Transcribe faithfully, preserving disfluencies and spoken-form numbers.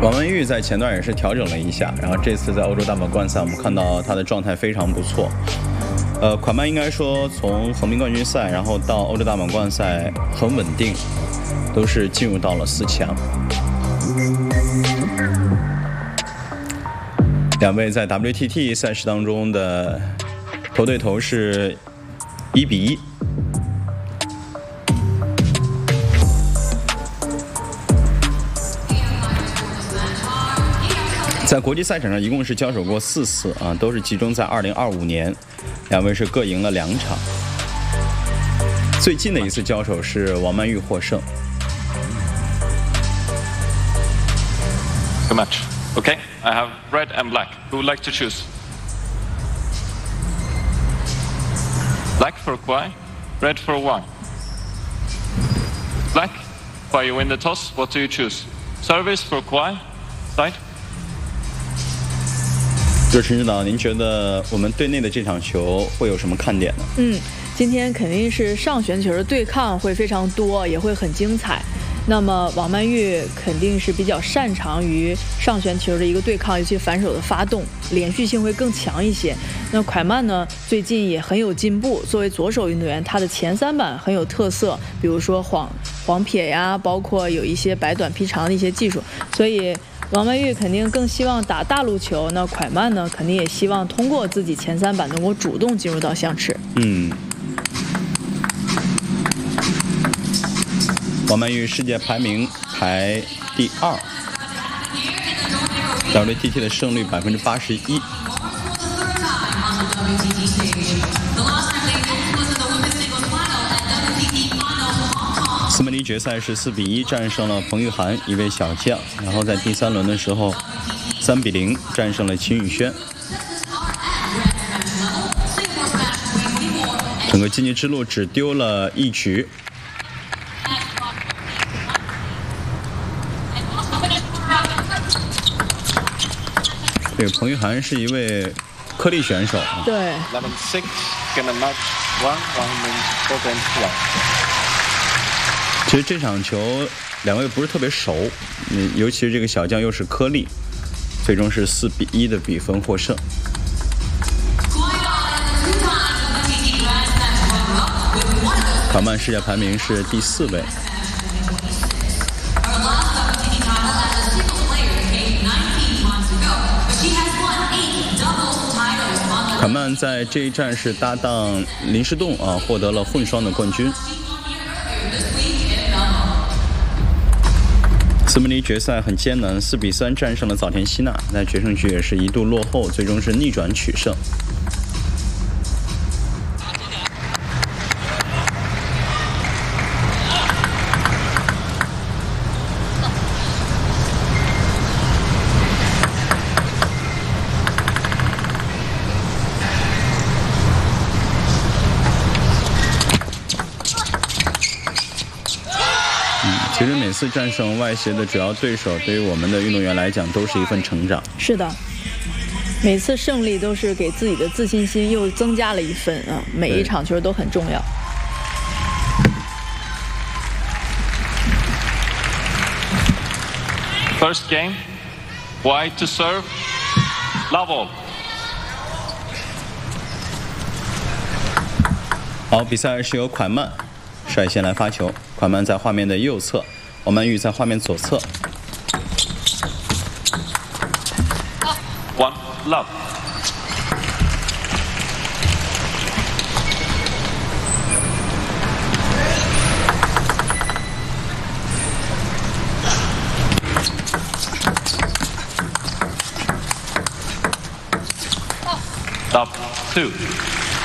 王文玉在前段也是调整了一下，然后这次在欧洲大满贯赛，我们看到他的状态非常不错。呃，款曼应该说从横滨冠军赛，然后到欧洲大满贯赛很稳定，都是进入到了四强。两位在 W T T 赛事当中的头对头是一比一。在国际赛场上一共是交手过四次啊，都是集中在二零二五年，两位是各赢了两场。最近的一次交手是王曼玉获胜。 Good match. Okay, I have red and black. Who would like to choose? Black for Kwai, red for Wang. Black, Kwai, you win the toss. What do you choose? Service for Kwai, side. 就陈指导，您觉得我们队内的这场球会有什么看点呢？ 嗯，今天肯定是上旋球的对抗会非常多，也会很精彩。那么王曼玉肯定是比较擅长于上旋球的一个对抗，尤其反手的发动，连续性会更强一些。那蒯曼呢，最近也很有进步。作为左手运动员，他的前三板很有特色，比如说晃晃撇呀，包括有一些摆短劈长的一些技术。所以王曼玉肯定更希望打大陆球，那蒯曼呢，肯定也希望通过自己前三板能够主动进入到相持。 嗯。王曼玉世界排名排第二 ，W T T 的胜率百分之八十一。斯梅尼决赛是四比一战胜了彭玉涵一位小将，然后在第三轮的时候，三比零战胜了秦宇轩。整个晋级之路只丢了一局。这个彭玉涵是一位颗粒选手。 对。 其实这场球两位不是特别熟，嗯，尤其是这个小将又是颗粒，最终是四比一的比分获胜。蒯曼世界排名是第四位。蒯曼在这一站是搭档林诗栋啊，获得了混双的冠军。斯梅尼决赛很艰难，四比三战胜了早田希娜，在决胜局也是一度落后，最终是逆转取胜。其实每次战胜外协的主要对手，对于我们的运动员来讲，都是一份成长。 是的，每次胜利都是给自己的自信心又增加了一分啊！每一场球都很重要。 First game, White to serve, love all. 好，比赛是由蒯曼率先来发球，蒯曼在画面的右侧，王曼玉在画面左侧。 One love. Love two.